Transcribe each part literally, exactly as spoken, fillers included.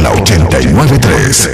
la ochenta y nueve punto tres.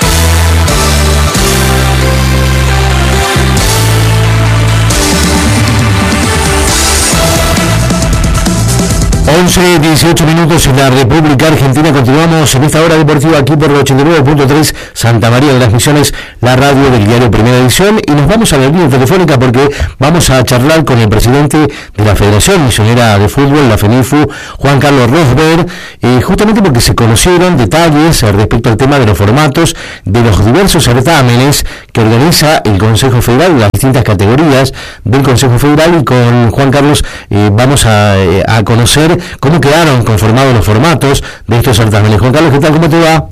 once, dieciocho minutos en la República Argentina. Continuamos en esta hora deportiva aquí por el ochenta y nueve punto tres Santa María de las Misiones, la radio del diario Primera Edición, y nos vamos a la línea telefónica porque vamos a charlar con el presidente de la Federación Misionera de Fútbol, la FEMIFU, Juan Carlos Rosberg, eh, justamente porque se conocieron detalles eh, respecto al tema de los formatos de los diversos certámenes que organiza el Consejo Federal, las distintas categorías del Consejo Federal, y con Juan Carlos eh, vamos a, eh, a conocer cómo quedaron conformados los formatos de estos certámenes. Juan Carlos, ¿qué tal? ¿Cómo te va?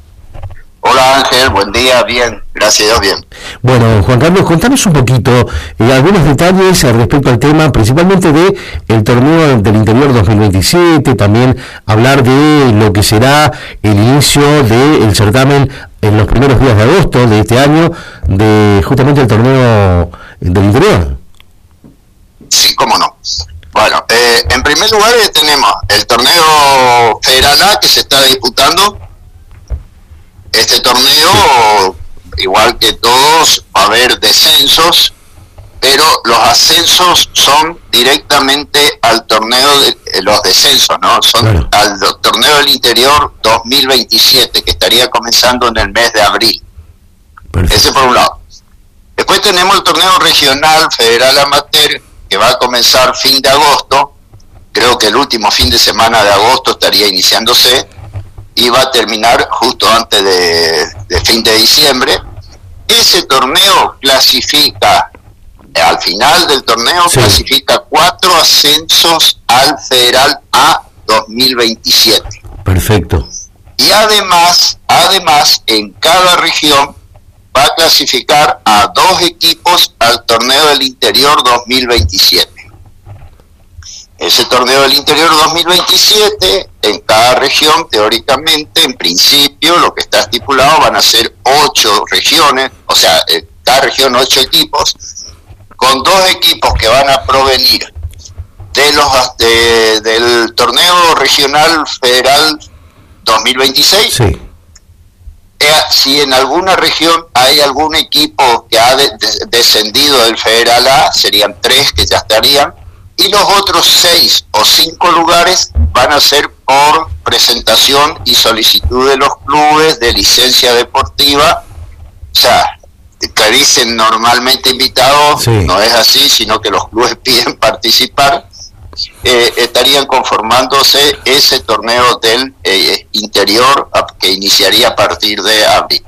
Hola Ángel, buen día, bien, gracias a Dios, bien. Bueno, Juan Carlos, contanos un poquito eh, algunos detalles eh, respecto al tema, principalmente de el torneo del interior dos mil veintisiete, también hablar de lo que será el inicio del certamen en los primeros días de agosto de este año, de justamente el torneo del interior. Sí, cómo no. Bueno, eh, en primer lugar eh, tenemos el torneo Federal A que se está disputando. Este torneo, igual que todos, va a haber descensos, pero los ascensos son directamente al torneo de eh, los descensos, ¿no? Son claro. Al torneo del interior dos mil veintisiete, que estaría comenzando en el mes de abril. Perfecto. Ese por un lado. Después tenemos el torneo regional Federal Amateur, que va a comenzar fin de agosto. Creo que el último fin de semana de agosto estaría iniciándose y va a terminar justo antes de, de fin de diciembre. Ese torneo clasifica, al final del torneo, sí. clasifica cuatro ascensos al Federal A dos mil veintisiete. Perfecto. Y además, además, en cada región va a clasificar a dos equipos al torneo del interior dos mil veintisiete. Ese torneo del interior dos mil veintisiete, en cada región, teóricamente, en principio, lo que está estipulado van a ser ocho regiones, o sea, en cada región ocho equipos, con dos equipos que van a provenir de los de, del torneo regional federal dos mil veintiséis. Sí. Si en alguna región hay algún equipo que ha de, de, descendido del Federal A, serían tres que ya estarían, y los otros seis o cinco lugares van a ser por presentación y solicitud de los clubes de licencia deportiva. O sea, que dicen normalmente invitados, sí. No es así, sino que los clubes piden participar. Eh, estarían conformándose ese torneo del eh, interior que iniciaría a partir de abril.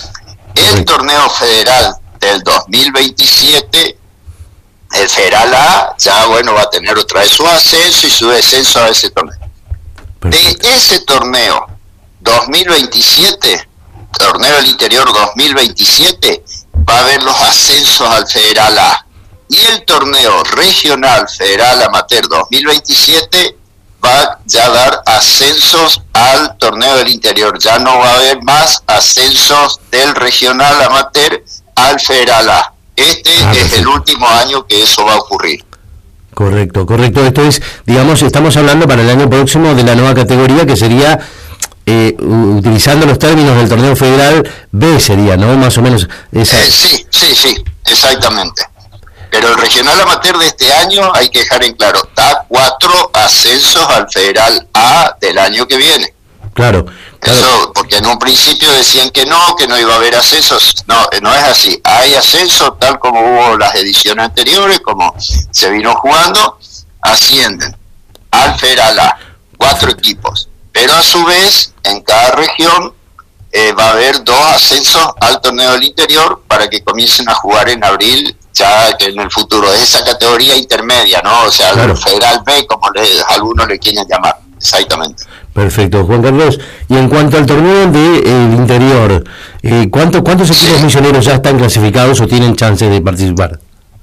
El torneo federal del dos mil veintisiete, el Federal A, ya bueno, va a tener otra vez su ascenso y su descenso a ese torneo. Perfecto. De ese torneo dos mil veintisiete, torneo del interior dos mil veintisiete, va a haber los ascensos al Federal A. Y el torneo regional Federal Amateur dos mil veintisiete va ya a dar ascensos al torneo del interior. Ya no va a haber más ascensos del regional Amateur al Federal A. Este ah, es sí. el último año que eso va a ocurrir. Correcto, correcto. Esto es, digamos, estamos hablando para el año próximo de la nueva categoría que sería, eh, utilizando los términos del torneo federal B, sería, ¿no? Más o menos esa. Eh, sí, sí, sí, exactamente. Pero el regional amateur de este año, hay que dejar en claro, da cuatro ascensos al Federal A del año que viene. Claro, claro. Eso, porque en un principio decían que no, que no iba a haber ascensos. No, no es así. Hay ascensos, tal como hubo las ediciones anteriores, como se vino jugando, ascienden al Federal A, cuatro equipos. Pero a su vez, en cada región eh, va a haber dos ascensos al torneo del interior para que comiencen a jugar en abril, ya que en el futuro es esa categoría intermedia, ¿no? O sea, claro. El Federal B, como le, algunos le quieren llamar, exactamente. Perfecto, Juan Carlos. Y en cuanto al torneo del de, eh, interior, eh, ¿cuánto, ¿cuántos equipos sí. misioneros ya están clasificados o tienen chances de participar?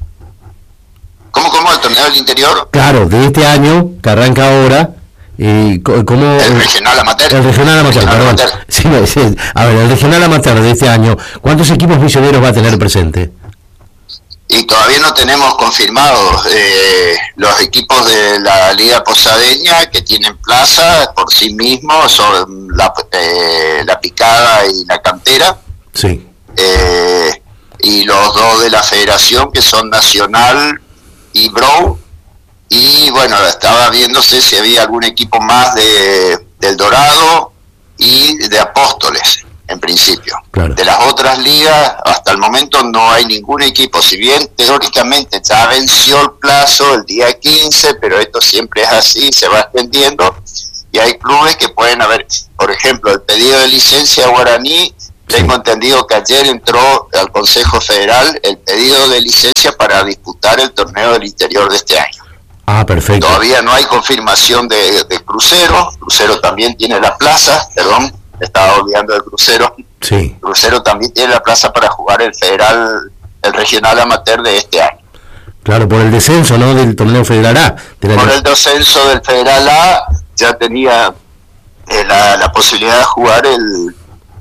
¿Cómo, cómo, el torneo del interior? Claro, de este año, que arranca ahora, eh, ¿cómo...? El regional amateur. El regional amateur, regional perdón. Amateur. Sí, sí, a ver, el regional amateur de este año, ¿cuántos equipos misioneros va a tener presente? y todavía no tenemos confirmados eh, los equipos de la Liga Posadeña que tienen plaza por sí mismos, son la, eh, la Picada y la Cantera. Sí. Eh, y los dos de la Federación, que son Nacional y Brown. Y bueno, estaba viéndose si había algún equipo más de del Dorado y de Apóstoles, en principio. Claro. De las otras ligas, hasta el momento no hay ningún equipo, si bien teóricamente ya venció el plazo el día quince, pero esto siempre es así, se va extendiendo, y hay clubes que pueden haber, por ejemplo, el pedido de licencia Guaraní, sí. Tengo entendido que ayer entró al Consejo Federal el pedido de licencia para disputar el torneo del interior de este año. Ah, perfecto. Todavía no hay confirmación de, de Crucero, Crucero también tiene la plaza, perdón, estaba olvidando del Crucero. Sí. Crucero también tiene la plaza para jugar el federal, el regional amateur de este año. Claro, por el descenso, ¿no?, del torneo Federal A. De la... Por el descenso del Federal A ya tenía eh, la, la posibilidad de jugar el...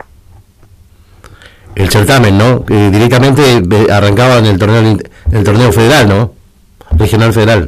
El certamen, ¿no? Que directamente arrancaba en el torneo, el torneo federal, ¿no? Regional Federal.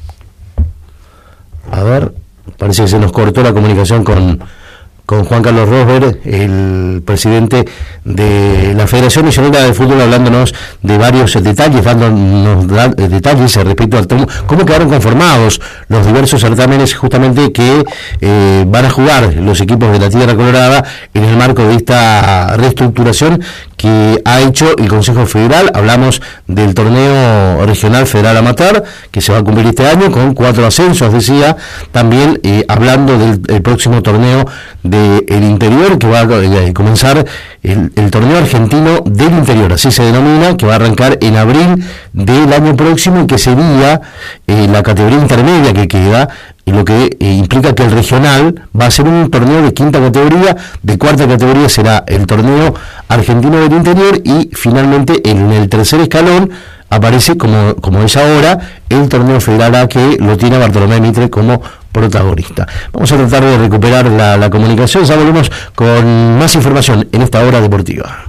A ver, parece que se nos cortó la comunicación con, con Juan Carlos Rosberg, el presidente de la Federación Nacional de Fútbol, hablándonos de varios detalles, dándonos da, detalles respecto a cómo quedaron conformados los diversos certámenes justamente que eh, van a jugar los equipos de la Tierra Colorada en el marco de esta reestructuración que ha hecho el Consejo Federal. Hablamos del torneo regional federal amateur que se va a cumplir este año con cuatro ascensos, decía, también eh, hablando del el próximo torneo del interior que va a eh, comenzar el, el torneo argentino del interior, así se denomina, que va a arrancar en abril del año próximo y que sería eh, la categoría intermedia que queda, lo que eh, implica que el regional va a ser un torneo de quinta categoría, de cuarta categoría será el torneo argentino del interior y finalmente en el tercer escalón aparece, como, como es ahora, el torneo federal A, que lo tiene Bartolomé Mitre como protagonista. Vamos a tratar de recuperar la, la comunicación, ya volvemos con más información en esta hora deportiva.